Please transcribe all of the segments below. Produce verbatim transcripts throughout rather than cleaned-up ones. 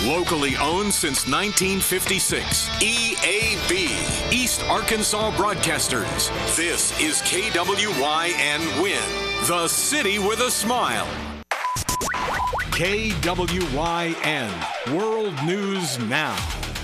Locally owned since nineteen fifty-six. E A B, East Arkansas Broadcasters. This is K W Y N Win, the city with a smile. K W Y N, World News Now.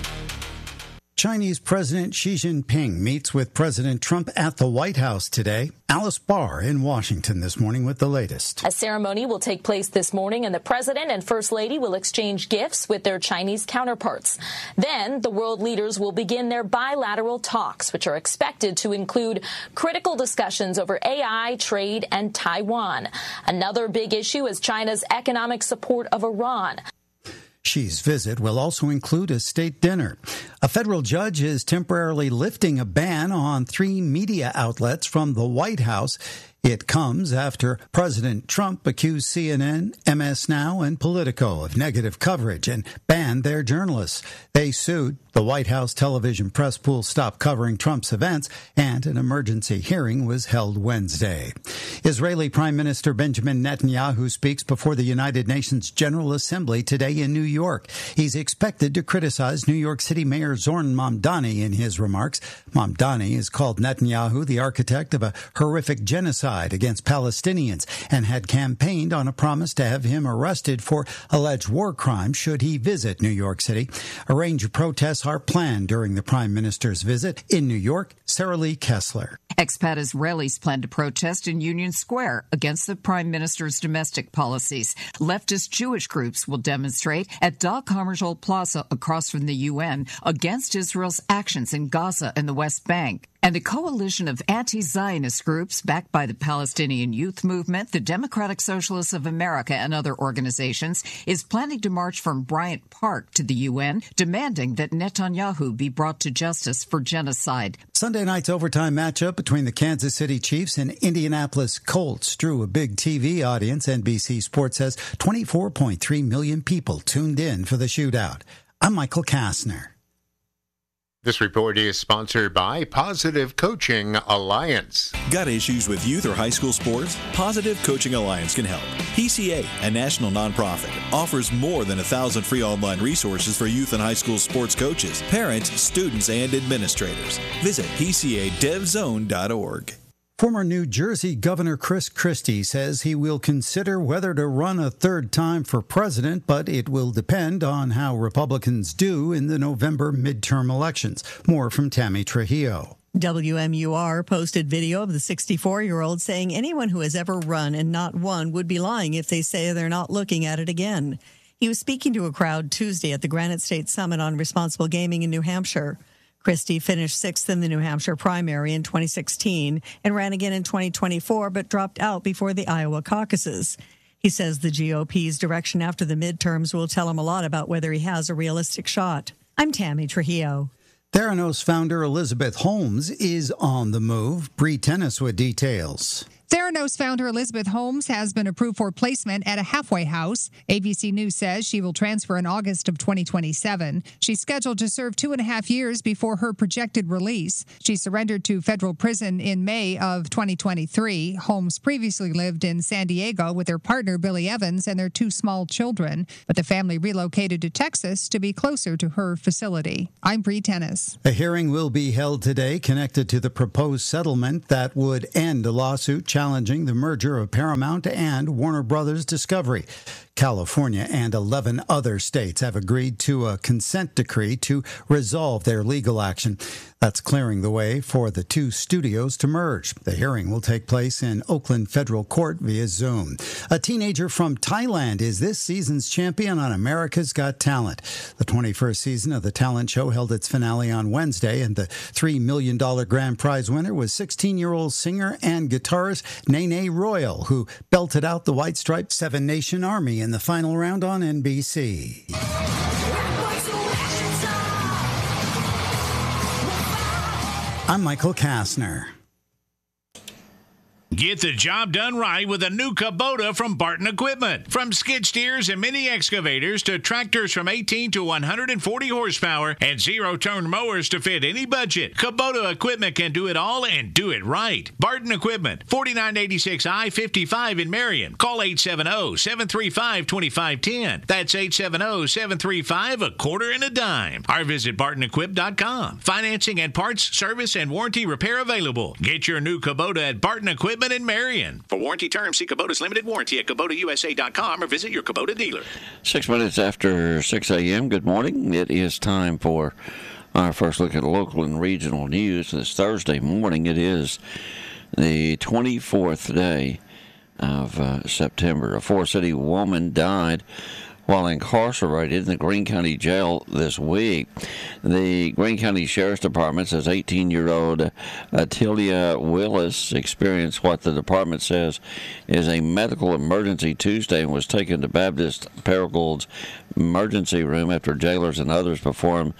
Chinese President Xi Jinping meets with President Trump at the White House today. Alice Barr in Washington this morning with the latest. A ceremony will take place this morning, and the president and first lady will exchange gifts with their Chinese counterparts. Then the world leaders will begin their bilateral talks, which are expected to include critical discussions over A I, trade, and Taiwan. Another big issue is China's economic support of Iran. Xi's visit will also include a state dinner. A federal judge is temporarily lifting a ban on three media outlets from the White House. It comes after President Trump accused C N N, M S Now, and Politico of negative coverage and banned their journalists. They sued. The White House television press pool stopped covering Trump's events, and an emergency hearing was held Wednesday. Israeli Prime Minister Benjamin Netanyahu speaks before the United Nations General Assembly today in New York. He's expected to criticize New York City Mayor Zoran Mamdani in his remarks. Mamdani has called Netanyahu the architect of a horrific genocide against Palestinians and had campaigned on a promise to have him arrested for alleged war crimes should he visit New York City. A range of protests are planned during the Prime Minister's visit. In New York, Sarah Lee Kessler. Expat Israelis plan to protest in Union Square against the Prime Minister's domestic policies. Leftist Jewish groups will demonstrate at Dag Hammarskjöld Plaza across from the U N against Israel's actions in Gaza and the West Bank. And a coalition of anti-Zionist groups backed by the Palestinian Youth Movement, the Democratic Socialists of America, and other organizations is planning to march from Bryant Park to the U N, demanding that Netanyahu be brought to justice for genocide. Sunday night's overtime matchup between the Kansas City Chiefs and Indianapolis Colts drew a big T V audience. N B C Sports says twenty-four point three million people tuned in for the shootout. I'm Michael Kastner. This report is sponsored by Positive Coaching Alliance. Got issues with youth or high school sports? Positive Coaching Alliance can help. P C A, a national nonprofit, offers more than a thousand free online resources for youth and high school sports coaches, parents, students, and administrators. Visit P C A dev zone dot org. Former New Jersey Governor Chris Christie says he will consider whether to run a third time for president, but it will depend on how Republicans do in the November midterm elections. More from Tammy Trujillo. W M U R posted video of the sixty-four-year-old saying anyone who has ever run and not won would be lying if they say they're not looking at it again. He was speaking to a crowd Tuesday at the Granite State Summit on Responsible Gaming in New Hampshire. Christie finished sixth in the New Hampshire primary in twenty sixteen and ran again in twenty twenty-four, but dropped out before the Iowa caucuses. He says the G O P's direction after the midterms will tell him a lot about whether he has a realistic shot. I'm Tammy Trujillo. Theranos founder Elizabeth Holmes is on the move. Bree Tennis with details. Theranos founder Elizabeth Holmes has been approved for placement at a halfway house. A B C News says she will transfer in August of twenty twenty-seven. She's scheduled to serve two and a half years before her projected release. She surrendered to federal prison in May of twenty twenty-three. Holmes previously lived in San Diego with her partner Billy Evans and their two small children, but the family relocated to Texas to be closer to her facility. I'm Bree Tennis. A hearing will be held today connected to the proposed settlement that would end a lawsuit challenging the merger of Paramount and Warner Brothers Discovery. California and eleven other states have agreed to a consent decree to resolve their legal action. That's clearing the way for the two studios to merge. The hearing will take place in Oakland Federal Court via Zoom. A teenager from Thailand is this season's champion on America's Got Talent. The twenty-first season of the talent show held its finale on Wednesday, and the three million dollars grand prize winner was sixteen-year-old singer and guitarist Nene Royal, who belted out the White Striped Seven Nation Army in the final round on N B C. I'm Michael Kastner. Get the job done right with a new Kubota from Barton Equipment. From skid steers and mini excavators to tractors from eighteen to one hundred forty horsepower and zero-turn mowers to fit any budget, Kubota Equipment can do it all and do it right. Barton Equipment, forty-nine eighty-six I fifty-five in Marion. Call eight seven zero, seven three five, two five one zero. That's eight seven zero, seven three five, a quarter and a dime. Or visit barton equip dot com. Financing and parts, service, and warranty repair available. Get your new Kubota at Barton Equipment in Marion. For warranty terms, see Kubota's limited warranty at kubota u s a dot com or visit your Kubota dealer. Six minutes after six a.m. Good morning. It is time for our first look at local and regional news this Thursday morning. It is the twenty-fourth day of uh, September. A Forest-City woman died while incarcerated in the Greene County Jail this week. The Greene County Sheriff's Department says eighteen-year-old Atilia Willis experienced what the department says is a medical emergency Tuesday and was taken to Baptist Paragold's emergency room after jailers and others performed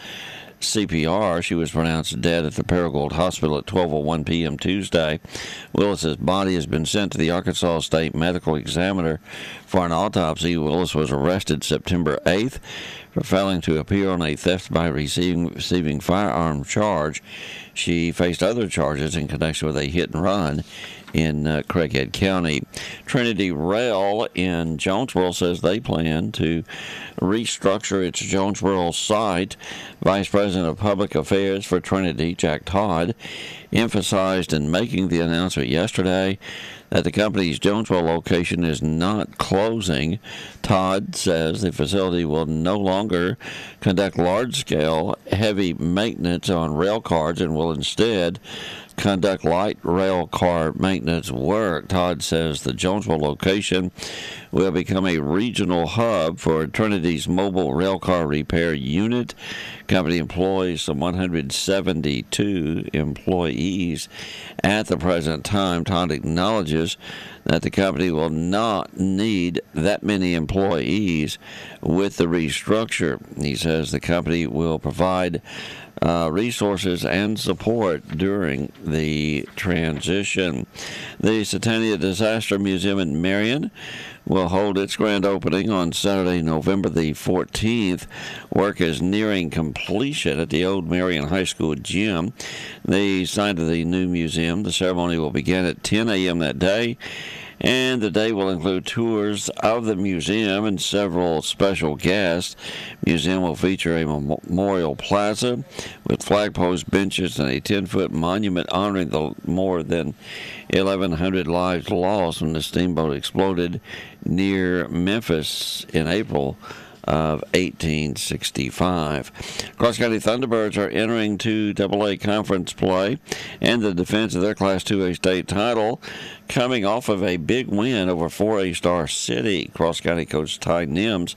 C P R. She was pronounced dead at the Paragould Hospital at twelve oh one p.m. Tuesday. Willis's body has been sent to the Arkansas State Medical Examiner for an autopsy. Willis was arrested September eighth for failing to appear on a theft by receiving, receiving firearm charge. She faced other charges in connection with a hit and run in uh, Craighead County. Trinity Rail in Jonesboro says they plan to restructure its Jonesboro site. Vice President of Public Affairs for Trinity, Jack Todd, emphasized in making the announcement yesterday that the company's Jonesboro location is not closing. Todd says the facility will no longer conduct large-scale, heavy maintenance on rail cars and will instead conduct light rail car maintenance work. Todd says the Jonesboro location will become a regional hub for Trinity's mobile rail car repair unit. Company employs some one hundred seventy-two employees at the present time. Todd acknowledges that the company will not need that many employees with the restructure. He says the company will provide Uh, resources and support during the transition. The Satania Disaster Museum in Marion will hold its grand opening on Saturday, November the fourteenth. Work is nearing completion at the old Marion High School gym. The site of the new museum, the ceremony will begin at ten a.m. that day, and the day will include tours of the museum and several special guests. The museum will feature a memorial plaza with flagpost benches and a ten-foot monument honoring the more than eleven hundred lives lost when the steamboat exploded near Memphis in April of eighteen sixty-five. Cross County Thunderbirds are entering two double A conference play and the defense of their Class two A state title, coming off of a big win over four A Star City. Cross County coach Ty Nims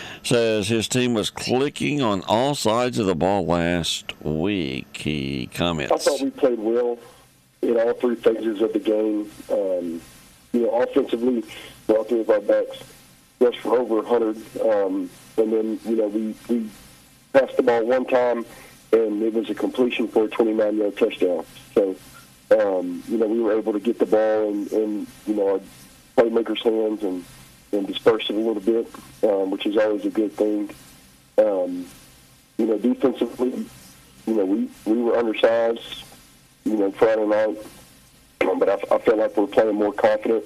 says his team was clicking on all sides of the ball last week. He comments, I thought we played well in all three phases of the game. Um, you know, offensively, all three of our backs rushed for over one hundred, um, and then, you know, we, we passed the ball one time, and it was a completion for a twenty-nine-yard touchdown. So, um, you know, we were able to get the ball in, in you know, our playmakers' hands and, and disperse it a little bit, um, which is always a good thing. Um, you know, defensively, you know, we, we were undersized, you know, Friday night, um, but I, I felt like we were playing more confident.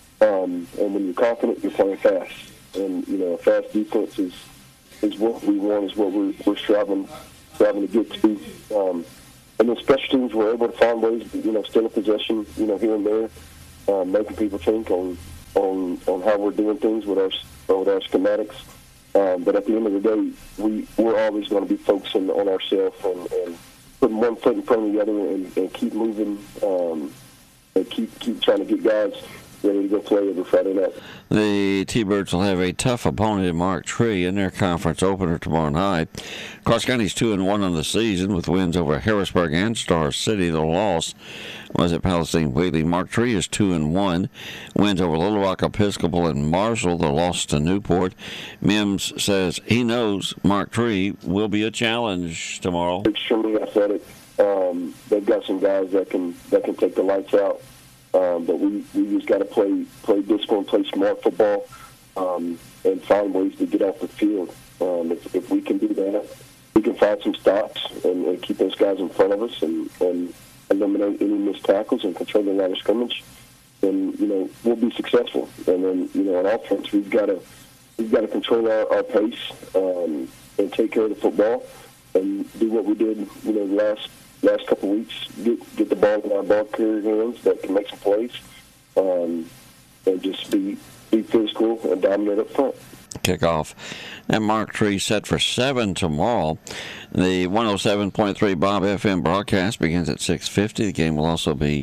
Um, and when you're confident, you're playing fast. And, you know, a fast defense is, is what we want, is what we're, we're striving, striving to get to. Um, and then special teams, we're able to find ways to, you know, steal a possession, you know, here and there, um, making people think on, on, on how we're doing things with our, with our schematics. Um, but at the end of the day, we, we're always going to be focusing on ourselves and, and putting one foot in front of the other and, and keep moving um, and keep, keep trying to get guys ready to go play every Friday night. The T-Birds will have a tough opponent in Mark Tree in their conference opener tomorrow night. Cross County's two and one on the season with wins over Harrisburg and Star City. The loss was at Palestine Wheatley. Mark Tree is two and one. Wins over Little Rock Episcopal and Marshall. The loss to Newport. Mims says he knows Mark Tree will be a challenge tomorrow. Extremely athletic. Um, they've got some guys that can that can take the lights out. Um, but we, we just got to play play discipline, play smart football, um, and find ways to get off the field. Um, if, if we can do that, we can find some stops and, and keep those guys in front of us and, and eliminate any missed tackles and control the line of scrimmage, then, you know, we'll be successful. And then, you know, on offense, we've got to we've got to control our, our pace um, and take care of the football and do what we did, you know, the last last couple of weeks, get, get the ball in our ball carrier hands that can make some plays, um, and just be, be physical and dominate up front. Kickoff at Mark Tree set for seven tomorrow. The one oh seven point three Bob F M broadcast begins at six fifty. The game will also be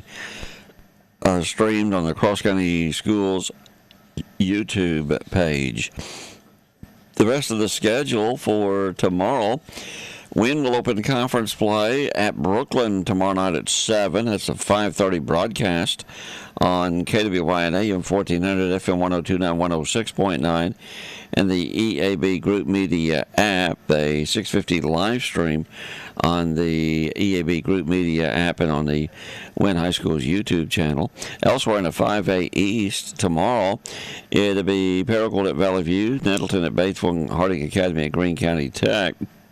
uh, streamed on the Cross County Schools YouTube page. The rest of the schedule for tomorrow: Wynn will open conference play at Brooklyn tomorrow night at seven. That's a five thirty broadcast on K W Y N A M fourteen hundred, F M one oh two point nine, one oh six point nine, and the E A B Group Media app, a six fifty live stream on the E A B Group Media app and on the Wynn High School's YouTube channel. Elsewhere in the five A East tomorrow, it'll be Paragould at Valley View, Nettleton at Batesville, and Harding Academy at Greene County Tech.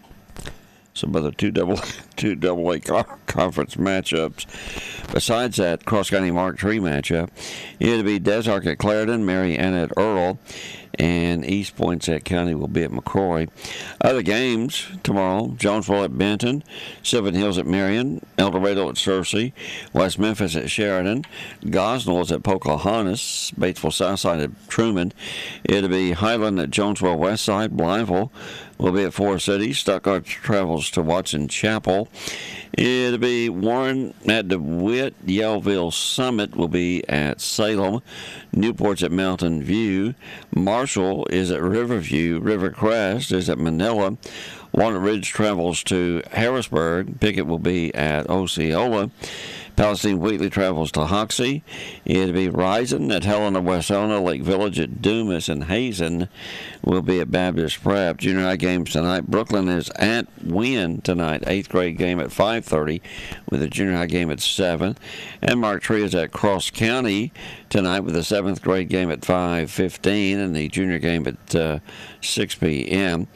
Some other two double two double A conference matchups. Besides that Cross County Mark Tree matchup, it'll be Des Arc at Clarendon, Mary Ann at Earl, and East Poinsett County will be at McCrory. Other games tomorrow: Jonesboro at Benton, Sylvan Hills at Marion, El Dorado at Searcy, West Memphis at Sheridan, Gosnell is at Pocahontas, Batesville Southside at Truman. It'll be Highland at Jonesboro Westside, Blytheville will be at Forest City, Stuttgart travels to Watson Chapel. It'll be Warren at DeWitt, Yellville Summit will be at Salem, Newport's at Mountain View, Marshall is at Riverview, Rivercrest is at Manila, Walnut Ridge travels to Harrisburg, Pickett will be at Osceola, Palestine Wheatley travels to Hoxie. It'll be Rising at Helena, Westona, Lake Village at Dumas, and Hazen will be at Baptist Prep. Junior high games tonight. Brooklyn is at Wynn tonight. Eighth grade game at five thirty with a junior high game at seven. And Mark Tree is at Cross County tonight with a seventh grade game at five fifteen and the junior game at uh, six p.m.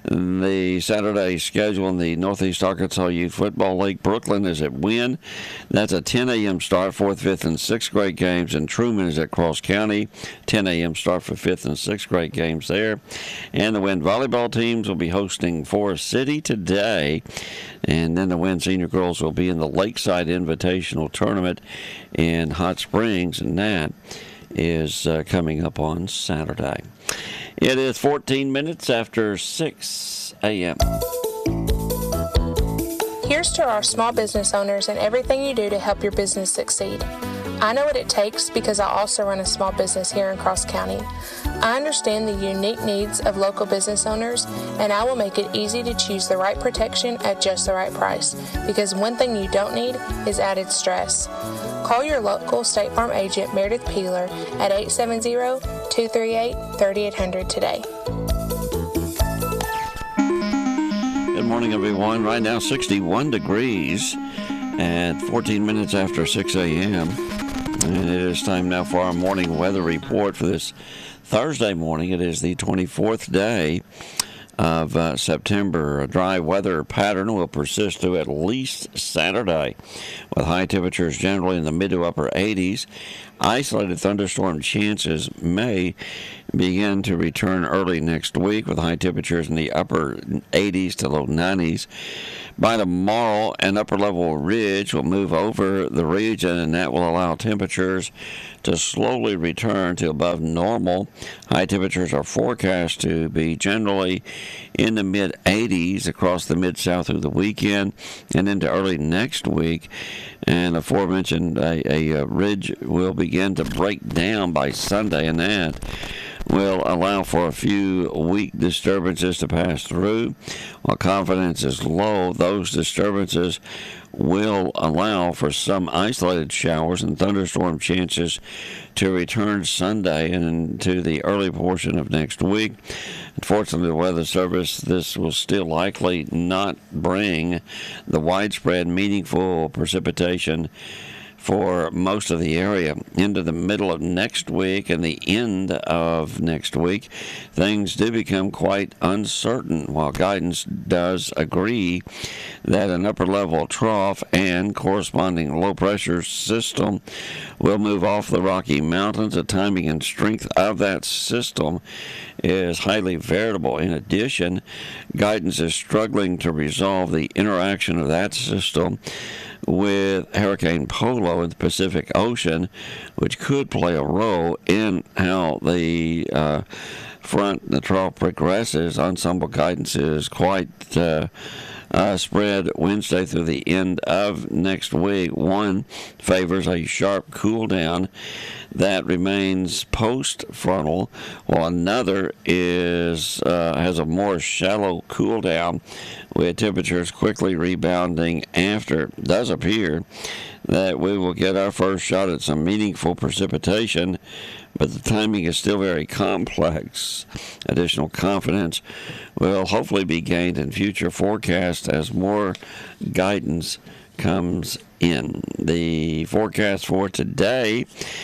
The Saturday schedule in the Northeast Arkansas Youth Football League. Brooklyn is at Wynn. That's a ten a.m. start, fourth, fifth, and sixth grade games. And Truman is at Cross County. ten a.m. start for fifth and sixth grade games there. And the Wynn volleyball teams will be hosting Forest City today. And then the Wynn senior girls will be in the Lakeside Invitational Tournament in Hot Springs. And that is uh, coming up on Saturday. It is fourteen minutes after six a.m. Here's to our small business owners and everything you do to help your business succeed. I know what it takes because I also run a small business here in Cross County. I understand the unique needs of local business owners, and I will make it easy to choose the right protection at just the right price, because one thing you don't need is added stress. Call your local State Farm agent, Meredith Peeler, at eight seven zero, two three eight, three eight zero zero today. Good morning, everyone. Right now, sixty-one degrees at fourteen minutes after six a.m. And it is time now for our morning weather report for this Thursday morning. It is the twenty-fourth day of uh, September. A dry weather pattern will persist through at least Saturday, with high temperatures generally in the mid to upper eighties. Isolated thunderstorm chances may begin to return early next week, with high temperatures in the upper eighties to low nineties. By tomorrow, an upper-level ridge will move over the region, and that will allow temperatures to slowly return to above normal. High temperatures are forecast to be generally in the mid-eighties across the Mid-South through the weekend and into early next week. And aforementioned, a, a, a ridge will begin to break down by Sunday, and that will allow for a few weak disturbances to pass through. While confidence is low, those disturbances will allow for some isolated showers and thunderstorm chances to return Sunday and into the early portion of next week. Unfortunately, the Weather Service, this will still likely not bring the widespread, meaningful precipitation for most of the area. Into the middle of next week and the end of next week, things do become quite uncertain, while guidance does agree that an upper level trough and corresponding low pressure system will move off the Rocky Mountains. The timing and strength of that system is highly variable. In addition, guidance is struggling to resolve the interaction of that system with Hurricane Polo in the Pacific Ocean, which could play a role in how the uh, front, the trough progresses. Ensemble guidance is quite uh, uh, spread Wednesday through the end of next week. One favors a sharp cool down that remains post-frontal, while another is uh, has a more shallow cool down with temperatures quickly rebounding after. It does appear that we will get our first shot at some meaningful precipitation, but the timing is still very complex. Additional confidence will hopefully be gained in future forecasts as more guidance comes in. The forecast for today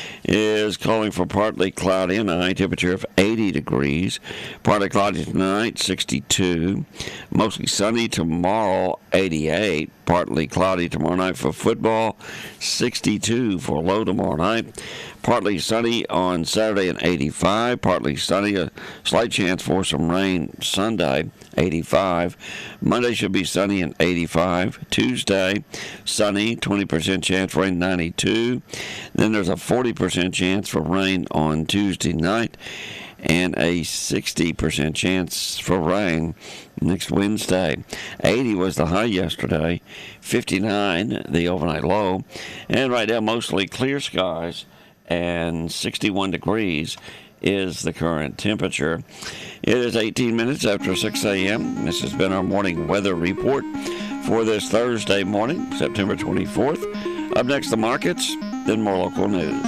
is calling for partly cloudy and a high temperature of eighty degrees. Partly cloudy tonight, sixty-two. Mostly sunny tomorrow, eighty-eight. Partly cloudy tomorrow night for football, sixty-two for low tomorrow night. Partly sunny on Saturday and eighty-five. Partly sunny, a slight chance for some rain Sunday, eighty-five. Monday should be sunny and eighty-five. Tuesday, sunny, twenty percent chance for rain, ninety-two. Then there's a forty percent chance for rain on Tuesday night and a sixty percent chance for rain next Wednesday. eighty was the high yesterday, fifty-nine the overnight low, and right now mostly clear skies, and sixty-one degrees is the current temperature. It is eighteen minutes after six a.m. This has been our morning weather report for this Thursday morning, September twenty-fourth. Up next, the markets, then more local news.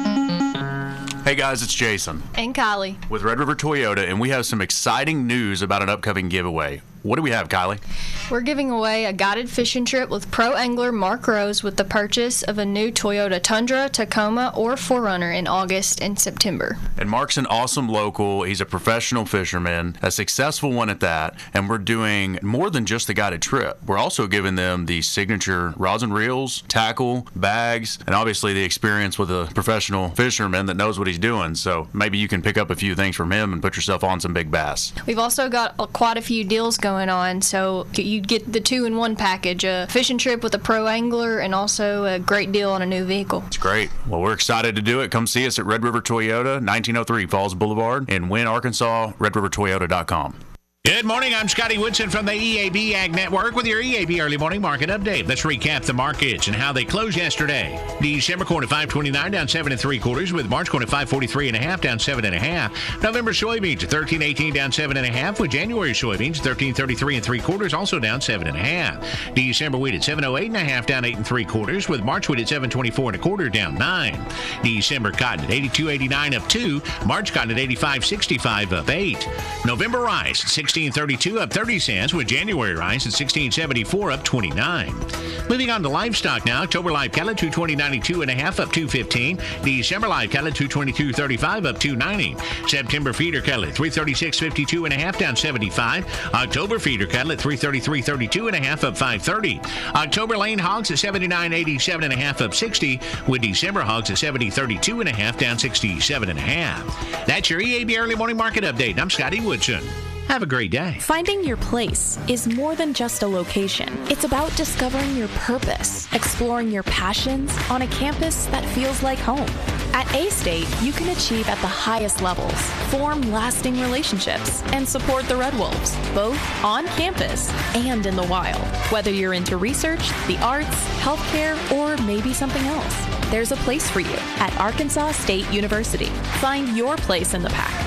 Hey guys, it's Jason. And Kylie. With Red River Toyota, and we have some exciting news about an upcoming giveaway. What do we have, Kylie? We're giving away a guided fishing trip with pro angler Mark Rose with the purchase of a new Toyota Tundra, Tacoma, or four runner in August and September. And Mark's an awesome local. He's a professional fisherman, a successful one at that, and we're doing more than just the guided trip. We're also giving them the signature rods and reels, tackle, bags, and obviously the experience with a professional fisherman that knows what he's doing. So maybe you can pick up a few things from him and put yourself on some big bass. We've also got quite a few deals going on, so you get the two-in-one package, a fishing trip with a pro angler and also a great deal on a new vehicle. It's great. Well, we're excited to do it. Come see us at Red River Toyota, nineteen oh three Falls Boulevard in Wynne, Arkansas, red river toyota dot com. Good morning. I'm Scotty Woodson from the E A B Ag Network with your E A B Early Morning Market Update. Let's recap the markets and how they closed yesterday. December corn at five twenty-nine, down seven and three quarters, with March corn at five forty-three and a half, down seven and a half. November soybeans at thirteen eighteen, down seven and a half, with January soybeans thirteen thirty-three and three quarters, also down seven and a half. December wheat at seven oh eight and a half, down eight and three quarters, with March wheat at seven twenty-four and a quarter, down nine. December cotton at eighty-two eighty-nine, up two. March cotton at eighty-five sixty-five, up eight. November rice at sixteen thirty-two, up thirty cents, with January rice at sixteen seventy-four, up twenty-nine. Moving on to livestock now. October live cattle at two twenty ninety-two and a half, up two fifteen. December live cattle at two twenty-two thirty-five, up two ninety. September feeder cattle at three thirty-six fifty-two and a half, down seventy-five. October feeder cattle at three thirty-three thirty-two and a half, up five thirty. October lane hogs at seventy-nine eighty-seven and a half, up sixty, with December hogs at seventy thirty-two and a half, down sixty-seven and a half. That's your E A B Early Morning Market Update. I'm Scotty Woodson. Have a great day. Finding your place is more than just a location. It's about discovering your purpose, exploring your passions on a campus that feels like home. At A-State, you can achieve at the highest levels, form lasting relationships, and support the Red Wolves, both on campus and in the wild. Whether you're into research, the arts, healthcare, or maybe something else, there's a place for you at Arkansas State University. Find your place in the pack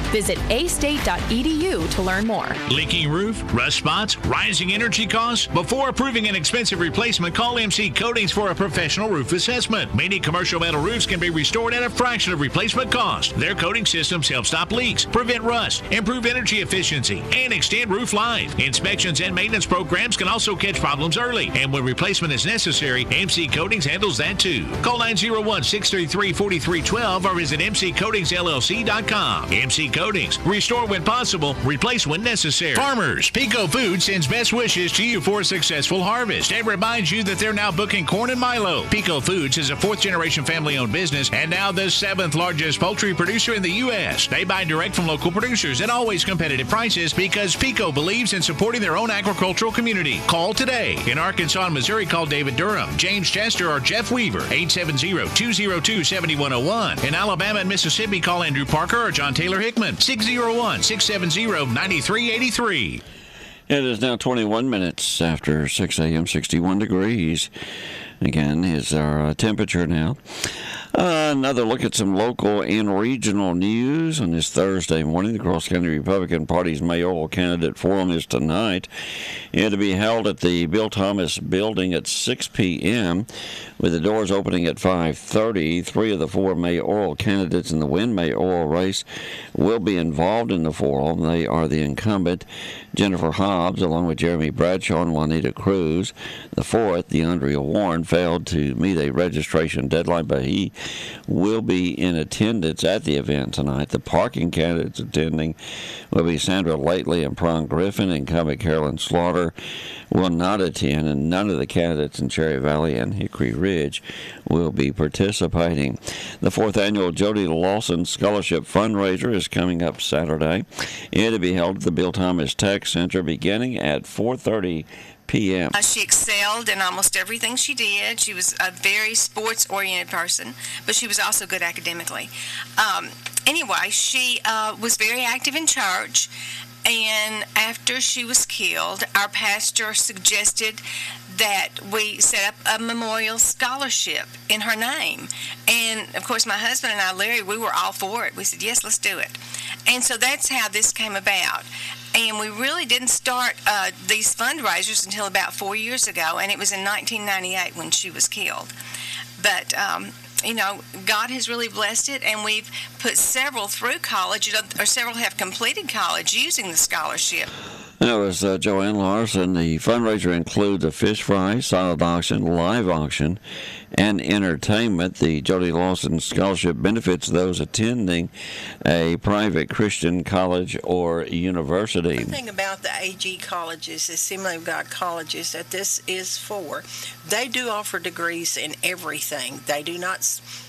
Visit a state dot e d u to learn more. Leaking roof, rust spots, rising energy costs? Before approving an expensive replacement, call M C Coatings for a professional roof assessment. Many commercial metal roofs can be restored at a fraction of replacement cost. Their coating systems help stop leaks, prevent rust, improve energy efficiency, and extend roof life. Inspections and maintenance programs can also catch problems early, and when replacement is necessary, M C Coatings handles that too. Call nine oh one, six three three, four three one two or visit m c coatings l l c dot com. M C Coatings. Restore when possible, replace when necessary. Farmers, Pico Foods sends best wishes to you for a successful harvest and reminds you that they're now booking corn and milo. Pico Foods is a fourth-generation family-owned business and now the seventh largest poultry producer in the U S. They buy direct from local producers at always competitive prices because Pico believes in supporting their own agricultural community. Call today. In Arkansas and Missouri, call David Durham, James Chester, or Jeff Weaver, eight seven zero, two zero two, seven one zero one. In Alabama and Mississippi, call Andrew Parker or John Taylor Hickman, six oh one, six seven zero, nine three eight three. It is now twenty-one minutes after six a.m., sixty-one degrees. Again, is our uh, temperature now. Uh, another look at some local and regional news on this Thursday morning. The Cross County Republican Party's mayoral candidate forum is tonight. It will be held at the Bill Thomas Building at six p.m., with the doors opening at five thirty. Three of the four mayoral candidates in the Wynn mayoral race will be involved in the forum. They are the incumbent Jennifer Hobbs, along with Jeremy Bradshaw and Juanita Cruz. The fourth, DeAndrea Warren, failed to meet a registration deadline, but he will be in attendance at the event tonight. The parking candidates attending will be Sandra Lately and Prong Griffin. Incumbent Carolyn Slaughter will not attend, and none of the candidates in Cherry Valley and Hickory Ridge will be participating. The fourth annual Jody Lawson Scholarship Fundraiser is coming up Saturday. It will be held at the Bill Thomas Tech Center beginning at four thirty p.m. Uh, she excelled in almost everything she did. She was a very sports-oriented person, but she was also good academically. Um, anyway, she uh, was very active in church, and after she was killed, our pastor suggested that we set up a memorial scholarship in her name. And, of course, my husband and I, Larry, we were all for it. We said, yes, let's do it. And so that's how this came about. And we really didn't start uh, these fundraisers until about four years ago, and it was in nineteen ninety-eight when she was killed. But, um, you know, God has really blessed it, and we've put several through college, or several have completed college using the scholarship. That was uh, Joanne Larson. The fundraiser includes a fish fry, silent auction, live auction, and entertainment. The Jody Lawson Scholarship benefits those attending a private Christian college or university. The thing about the A G colleges, the Assembly of God colleges, that this is for, they do offer degrees in everything. They do not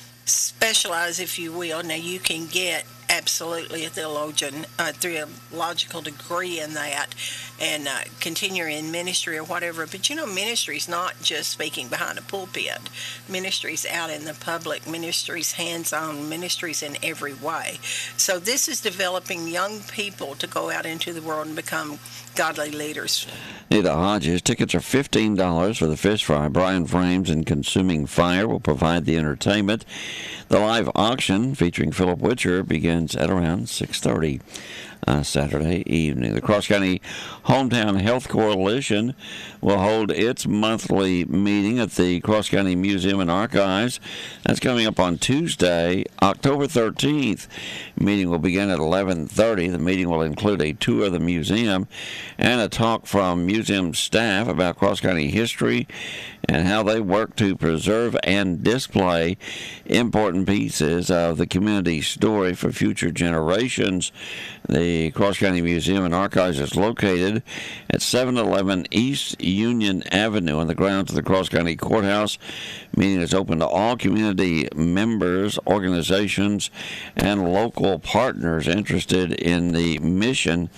specialize, if you will. Now, you can get absolutely a theologian, a theological degree in that, and uh, continue in ministry or whatever. But you know, ministry is not just speaking behind a pulpit. Ministry's out in the public. Ministry's hands-on. Ministry's in every way. So this is developing young people to go out into the world and become godly leaders. Nita Hodges. Tickets are fifteen dollars for the fish fry. Brian Frames and Consuming Fire will provide the entertainment. The live auction featuring Philip Witcher begins at around six thirty uh, Saturday evening. The Cross County Hometown Health Coalition will hold its monthly meeting at the Cross County Museum and Archives. That's coming up on Tuesday, October thirteenth. The meeting will begin at eleven thirty. The meeting will include a tour of the museum and a talk from museum staff about Cross County history and how they work to preserve and display important pieces of the community story for future generations. The Cross County Museum and Archives is located at seven eleven East Union Avenue on the grounds of the Cross County Courthouse. Meeting is open to all community members, organizations, and local partners interested in the mission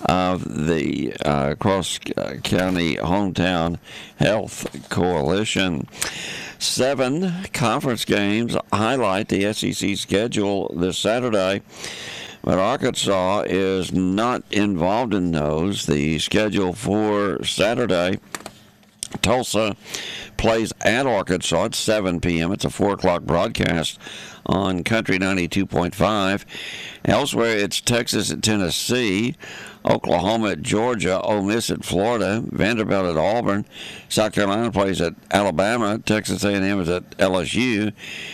of the uh, Cross County Hometown Health Coalition. Seven conference games highlight the S E C schedule this Saturday, but Arkansas is not involved in those. The schedule for Saturday Tulsa plays at Arkansas at seven p.m. It's a four o'clock broadcast on Country ninety-two point five. Elsewhere, it's Texas at Tennessee, Oklahoma at Georgia, Ole Miss at Florida, Vanderbilt at Auburn, South Carolina plays at Alabama, Texas A and M is at L S U,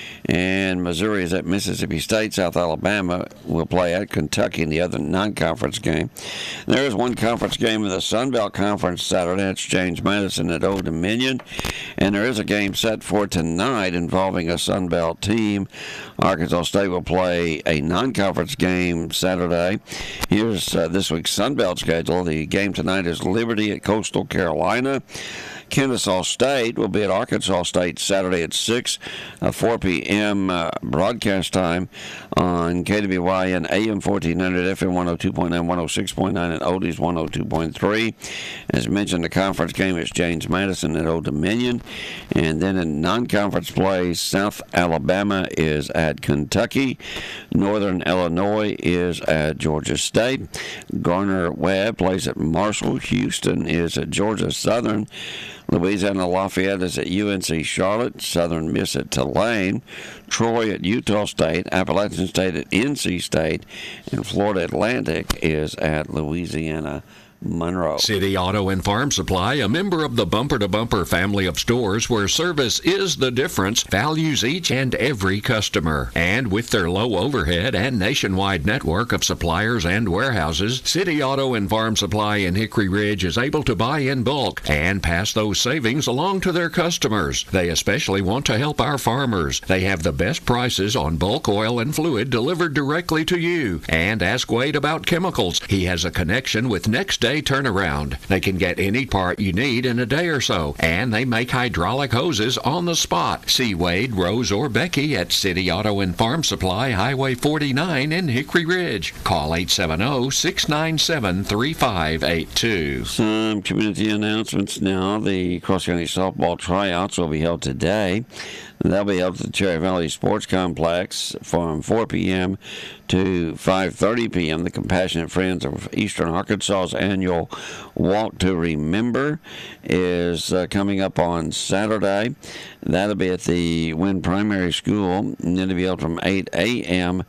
and Missouri is at Mississippi State. South Alabama will play at Kentucky in the other non-conference game. There is one conference game in the Sun Belt Conference Saturday. It's James Madison at Old Dominion. And there is a game set for tonight involving a Sun Belt team. Arkansas State will play a non-conference game Saturday. Here's uh, this week's Sun Belt schedule. The game tonight is Liberty at Coastal Carolina. Kennesaw State will be at Arkansas State Saturday at six, uh, four p.m. Uh, broadcast time on K W Y N A M fourteen hundred, F M one oh two point nine, one oh six point nine, and Oldies one oh two point three. As mentioned, the conference game is James Madison at Old Dominion. And then in non-conference play, South Alabama is at Kentucky. Northern Illinois is at Georgia State. Garner Webb plays at Marshall. Houston is at Georgia Southern. Louisiana Lafayette is at U N C Charlotte, Southern Miss at Tulane, Troy at Utah State, Appalachian State at N C State, and Florida Atlantic is at Louisiana Monroe. City Auto and Farm Supply, a member of the Bumper to Bumper family of stores where service is the difference, values each and every customer. And with their low overhead and nationwide network of suppliers and warehouses, City Auto and Farm Supply in Hickory Ridge is able to buy in bulk and pass those savings along to their customers. They especially want to help our farmers. They have the best prices on bulk oil and fluid delivered directly to you. And ask Wade about chemicals. He has a connection with Next Day Turnaround. They can get any part you need in a day or so, and they make hydraulic hoses on the spot. See Wade, Rose, or Becky at City Auto and Farm Supply, Highway forty-nine in Hickory Ridge. Call eight seven zero, six nine seven, three five eight two. Some community announcements now. The Cross County softball tryouts will be held today. They'll be held at the Cherry Valley Sports Complex from four p.m. to five thirty p.m. The Compassionate Friends of Eastern Arkansas's annual Walk to Remember is uh, coming up on Saturday. That'll be at the Wynn Primary School, and it'll be held from eight a.m.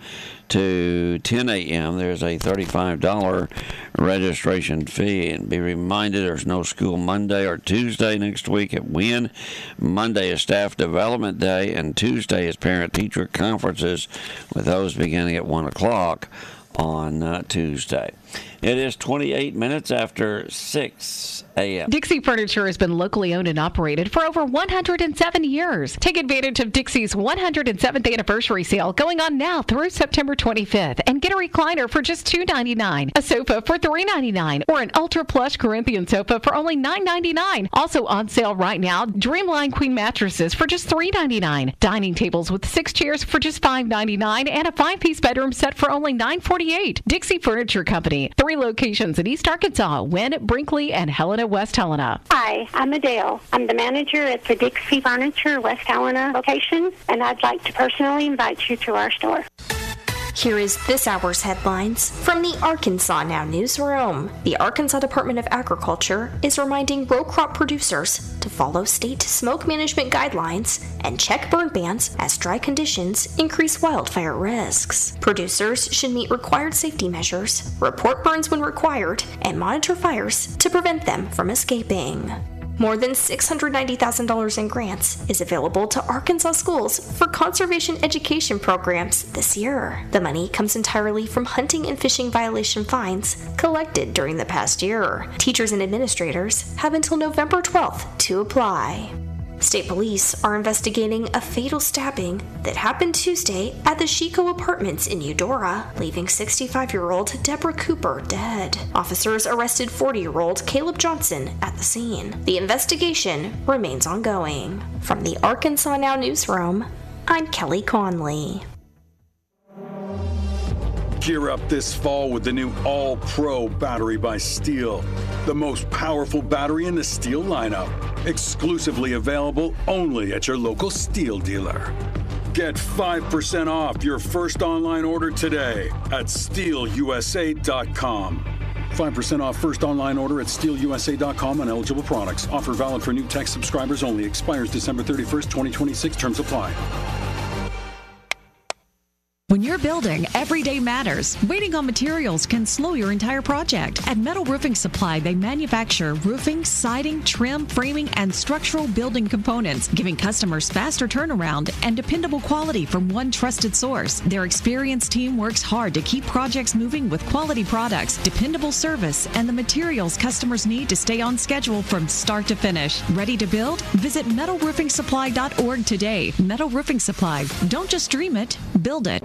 to ten a.m. There's a thirty-five dollars registration fee. And be reminded, there's no school Monday or Tuesday next week at Wynn. Monday is Staff Development Day, and Tuesday is Parent-Teacher Conferences, with those beginning at one o'clock on uh, Tuesday. It is twenty-eight minutes after six a.m. Dixie Furniture has been locally owned and operated for over one hundred seven years. Take advantage of Dixie's one hundred seventh anniversary sale going on now through September twenty-fifth, and get a recliner for just two ninety-nine, a sofa for three ninety-nine, or an ultra plush Corinthian sofa for only nine ninety-nine. Also on sale right now, Dreamline Queen mattresses for just three ninety-nine, dining tables with six chairs for just five ninety-nine, and a five-piece bedroom set for only nine forty-eight. Dixie Furniture Company, three locations in East Arkansas, Wynn, Brinkley, and Helena, West Helena. Hi, I'm Adele. I'm the manager at the Dixie Furniture West Helena location, and I'd like to personally invite you to our store. Here is this hour's headlines from the Arkansas Now newsroom. The Arkansas Department of Agriculture is reminding row crop producers to follow state smoke management guidelines and check burn bans as dry conditions increase wildfire risks. Producers should meet required safety measures, report burns when required, and monitor fires to prevent them from escaping. More than six hundred ninety thousand dollars in grants is available to Arkansas schools for conservation education programs this year. The money comes entirely from hunting and fishing violation fines collected during the past year. Teachers and administrators have until November twelfth to apply. State police are investigating a fatal stabbing that happened Tuesday at the Chico Apartments in Eudora, leaving sixty-five-year-old Deborah Cooper dead. Officers arrested forty-year-old Caleb Johnson at the scene. The investigation remains ongoing. From the Arkansas Now newsroom, I'm Kelly Conley. Gear up this fall with the new All-Pro battery by Steel, the most powerful battery in the Steel lineup. Exclusively available only at your local Steel dealer. Get five percent off your first online order today at steel u s a dot com. five percent off first online order at steel u s a dot com on eligible products. Offer valid for new text subscribers only. Expires December thirty-first, twenty twenty-six. Terms apply. When you're building, every day matters. Waiting on materials can slow your entire project. At Metal Roofing Supply, they manufacture roofing, siding, trim, framing, and structural building components, giving customers faster turnaround and dependable quality from one trusted source. Their experienced team works hard to keep projects moving with quality products, dependable service, and the materials customers need to stay on schedule from start to finish. Ready to build? Visit metal roofing supply dot org today. Metal Roofing Supply. Don't just dream it, build it.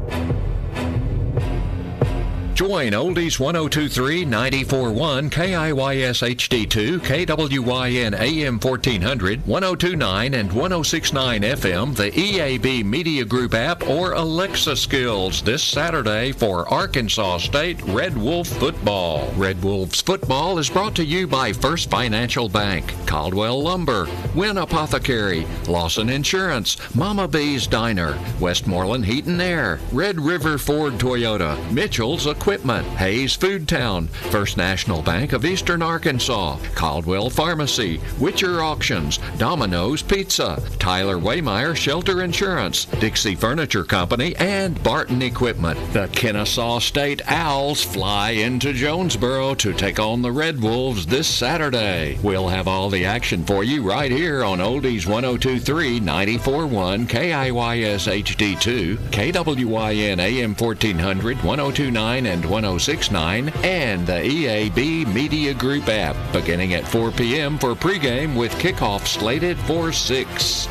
Join Oldies one oh two point three, ninety-four point one, K I Y S H D two, K W Y N A M fourteen hundred, one oh two point nine, and one oh six point nine F M, the E A B Media Group app, or Alexa skills this Saturday for Arkansas State Red Wolf football. Red Wolves football is brought to you by First Financial Bank, Caldwell Lumber, Wynn Apothecary, Lawson Insurance, Mama B's Diner, Westmoreland Heat and Air, Red River Ford Toyota, Mitchell's Equipment, Hayes Foodtown, First National Bank of Eastern Arkansas, Caldwell Pharmacy, Witcher Auctions, Domino's Pizza, Tyler Waymeyer Shelter Insurance, Dixie Furniture Company, and Barton Equipment. The Kennesaw State Owls fly into Jonesboro to take on the Red Wolves this Saturday. We'll have all the action for you right here on Oldies one oh two point three, ninety-four point one, K I Y S H D two, K W Y N A M fourteen hundred, one oh two point nine, and one oh six point nine, and the E A B Media Group app, beginning at four p.m. for pregame with kickoff slated for six.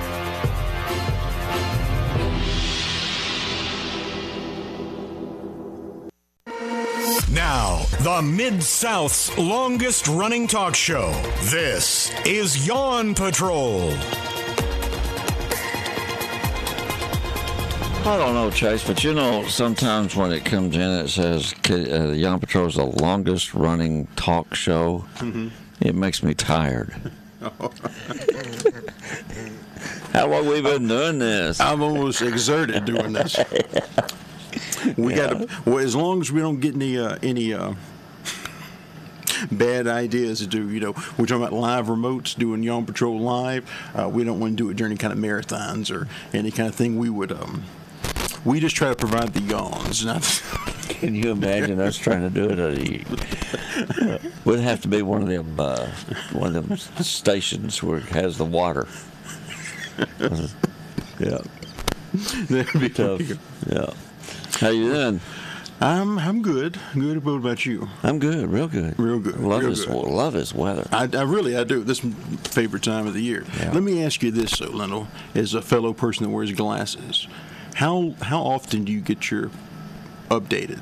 Now, the Mid-South's longest-running talk show. This is Yawn Patrol. I don't know, Chase, but you know, sometimes when it comes in, it says uh, Yawn Patrol is the longest-running talk show. Mm-hmm. It makes me tired. How long we been doing this? I've almost exerted doing this. We yeah. got to, well, as long as we don't get any uh, any uh, bad ideas to do, you know, we're talking about live remotes, doing Yawn Patrol live. Uh, we don't want to do it during any kind of marathons or any kind of thing. We would, um, we just try to provide the yawns. Not Can you imagine us trying to do it at a, uh, would have to be one of them, uh, one of them stations where it has the water. Yeah. That'd be tough. Yeah. How you doing? I'm I'm good. Good. What about you? I'm good. Real good. Real good. Love real his good. love his weather. I, I really I do. This is my favorite time of the year. Yeah. Let me ask you this, though, Lendl, as a fellow person that wears glasses, how how often do you get your updated?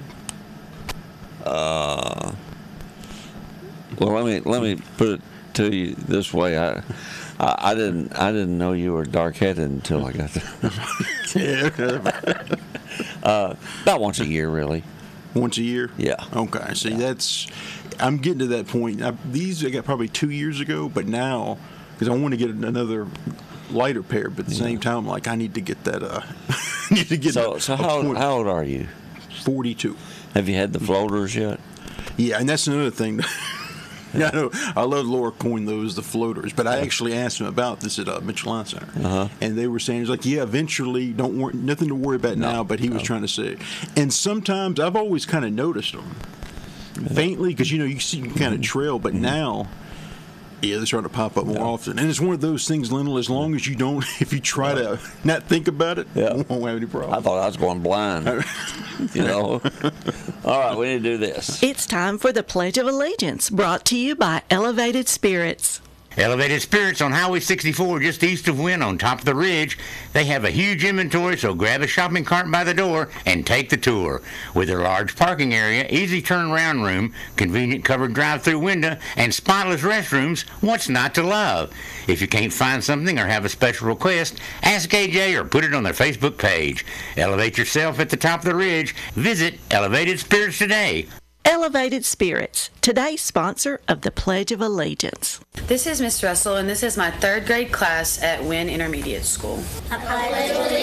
Uh. Well, let me let me put it to you this way. I. I, I didn't. I didn't know you were dark-headed until I got there. uh, about once a year, really. Once a year? Yeah. Okay. See, yeah. that's. I'm getting to that point. I, these I got probably two years ago, but now because I want to get another lighter pair, but at the yeah. same time, like I need to get that. Uh, need to get. So, a, so a how point. how old are you? Forty-two. Have you had the floaters yet? Yeah, and that's another thing. Yeah, I know. I love Laura coined those the floaters, but I actually asked them about this at uh, Mitchell Eye Center, uh-huh. and they were saying it's like, yeah, eventually, don't worry, nothing to worry about no, now. But he no. was trying to say, and sometimes I've always kind of noticed them yeah. faintly because you know you see kind of trail, but mm-hmm. now. Yeah, they're starting to pop up more yeah. often. And it's one of those things, Lendl, as long as you don't, if you try to not think about it, yeah. you won't have any problem. I thought I was going blind. You know? All right, we need to do this. It's time for the Pledge of Allegiance, brought to you by Elevated Spirits. Elevated Spirits on Highway sixty-four, just east of Wynn on top of the ridge. They have a huge inventory, so grab a shopping cart by the door and take the tour. With their large parking area, easy turnaround room, convenient covered drive-through window, and spotless restrooms, what's not to love? If you can't find something or have a special request, ask A J or put it on their Facebook page. Elevate yourself at the top of the ridge. Visit Elevated Spirits today. Elevated Spirits, today's sponsor of the Pledge of Allegiance. This is Miss Russell, and this is my third grade class at Wynn Intermediate School. I pledge allegiance